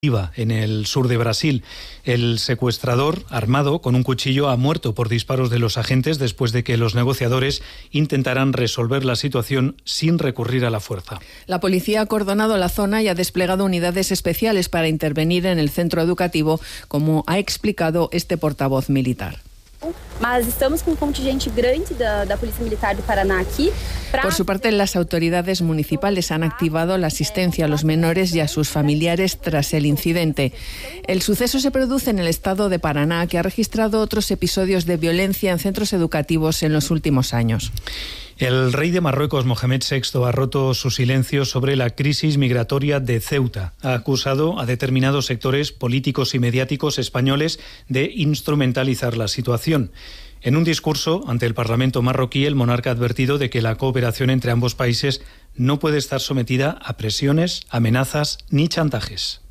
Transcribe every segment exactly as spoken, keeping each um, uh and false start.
en el sur de Brasil. El secuestrador, armado con un cuchillo, ha muerto por disparos de los agentes después de que los negociadores intentaran resolver la situación sin recurrir a la fuerza. La policía ha acordonado la zona y ha desplegado unidades especiales para intervenir en el centro educativo, como ha explicado este portavoz militar. Mas estamos con un contingente grande de la Policía Militar de Paraná aquí. Por su parte, las autoridades municipales han activado la asistencia a los menores y a sus familiares tras el incidente. El suceso se produce en el estado de Paraná, que ha registrado otros episodios de violencia en centros educativos en los últimos años. El rey de Marruecos, Mohamed sexto, ha roto su silencio sobre la crisis migratoria de Ceuta. Ha acusado a determinados sectores políticos y mediáticos españoles de instrumentalizar la situación. En un discurso ante el Parlamento marroquí, el monarca ha advertido de que la cooperación entre ambos países no puede estar sometida a presiones, amenazas ni chantajes.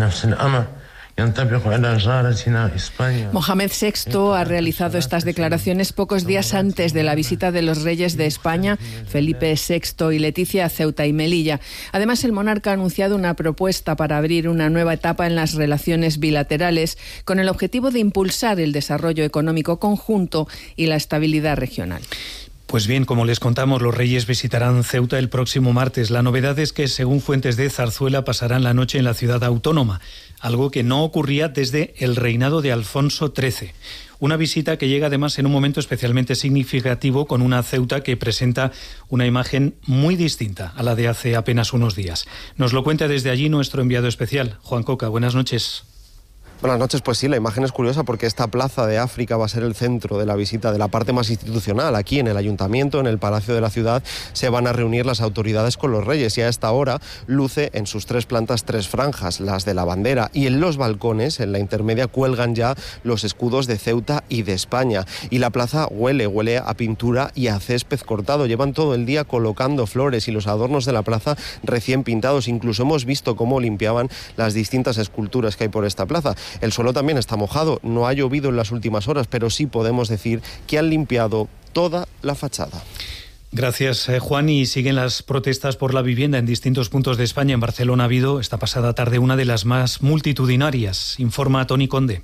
Mohamed sexto ha realizado estas declaraciones pocos días antes de la visita de los reyes de España, Felipe sexto y Leticia, a Ceuta y Melilla. Además, el monarca ha anunciado una propuesta para abrir una nueva etapa en las relaciones bilaterales con el objetivo de impulsar el desarrollo económico conjunto y la estabilidad regional. Pues bien, como les contamos, los reyes visitarán Ceuta el próximo martes. La novedad es que, según fuentes de Zarzuela, pasarán la noche en la ciudad autónoma, algo que no ocurría desde el reinado de Alfonso trece. Una visita que llega además en un momento especialmente significativo, con una Ceuta que presenta una imagen muy distinta a la de hace apenas unos días. Nos lo cuenta desde allí nuestro enviado especial, Juan Coca. Buenas noches. Buenas noches, pues sí, la imagen es curiosa porque esta plaza de África va a ser el centro de la visita de la parte más institucional. Aquí en el Ayuntamiento, en el Palacio de la Ciudad, se van a reunir las autoridades con los reyes y a esta hora luce en sus tres plantas tres franjas, las de la bandera, y en los balcones, en la intermedia, cuelgan ya los escudos de Ceuta y de España. Y la plaza huele, huele a pintura y a césped cortado. Llevan todo el día colocando flores y los adornos de la plaza recién pintados. Incluso hemos visto cómo limpiaban las distintas esculturas que hay por esta plaza. El suelo también está mojado, no ha llovido en las últimas horas, pero sí podemos decir que han limpiado toda la fachada. Gracias, Juan. Y siguen las protestas por la vivienda en distintos puntos de España. En Barcelona ha habido esta pasada tarde una de las más multitudinarias, informa Toni Conde.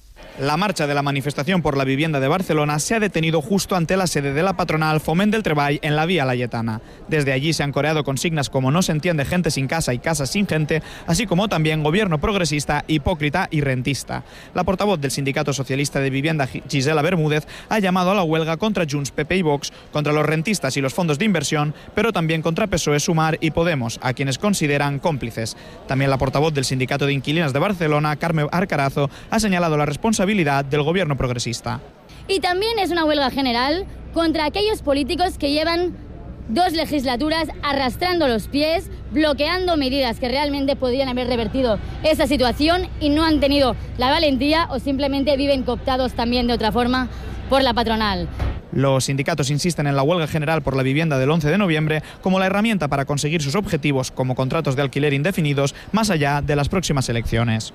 La marcha de la manifestación por la vivienda de Barcelona se ha detenido justo ante la sede de la patronal Foment del Treball en la Vía Laietana. Desde allí se han coreado consignas como "no se entiende gente sin casa y casas sin gente", así como también "gobierno progresista, hipócrita y rentista". La portavoz del Sindicato Socialista de Vivienda, Gisela Bermúdez, ha llamado a la huelga contra Junts, P P y Vox, contra los rentistas y los fondos de inversión, pero también contra P S O E, Sumar y Podemos, a quienes consideran cómplices. También la portavoz del Sindicato de Inquilinas de Barcelona, Carme Arcarazo, ha señalado la responsabilidad del gobierno progresista. Y también es una huelga general contra aquellos políticos que llevan dos legislaturas arrastrando los pies, bloqueando medidas que realmente podrían haber revertido esa situación y no han tenido la valentía o simplemente viven cooptados también de otra forma por la patronal. Los sindicatos insisten en la huelga general por la vivienda del once de noviembre como la herramienta para conseguir sus objetivos, como contratos de alquiler indefinidos, más allá de las próximas elecciones.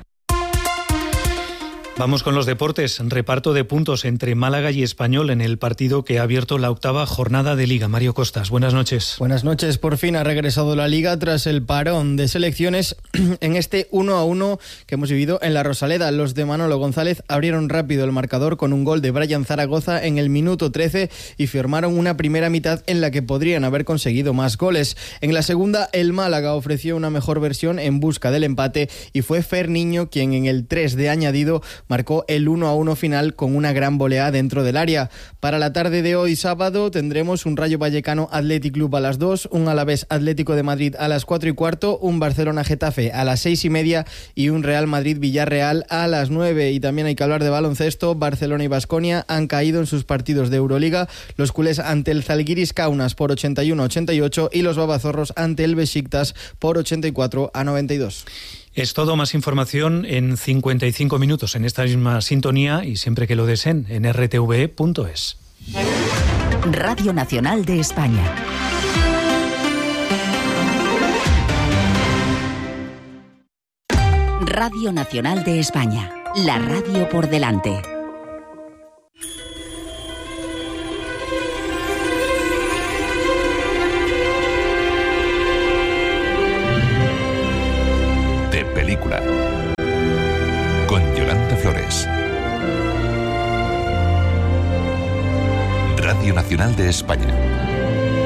Vamos con los deportes. Reparto de puntos entre Málaga y Español en el partido que ha abierto la octava jornada de Liga. Mario Costas, buenas noches. Buenas noches. Por fin ha regresado la Liga tras el parón de selecciones en este uno a uno que hemos vivido en la Rosaleda. Los de Manolo González abrieron rápido el marcador con un gol de Brian Zaragoza en el minuto trece y firmaron una primera mitad en la que podrían haber conseguido más goles. En la segunda, el Málaga ofreció una mejor versión en busca del empate y fue Fer Niño quien en el tres de añadido marcó el uno a uno final con una gran volea dentro del área. Para la tarde de hoy sábado tendremos un Rayo Vallecano Athletic Club a las dos, un Alavés Atlético de Madrid a las cuatro y cuarto, un Barcelona Getafe a las seis y media y un Real Madrid Villarreal a las nueve. Y también hay que hablar de baloncesto. Barcelona y Baskonia han caído en sus partidos de Euroliga, los culés ante el Zalgiris Kaunas por ochenta y uno a ochenta y ocho y los babazorros ante el Besiktas por ochenta y cuatro a noventa y dos. Es todo. Más información en cincuenta y cinco minutos en esta misma sintonía y siempre que lo deseen en r t v e punto es. Radio Nacional de España. Radio Nacional de España. La radio por delante. De película. Vicente Flores. Radio Nacional de España.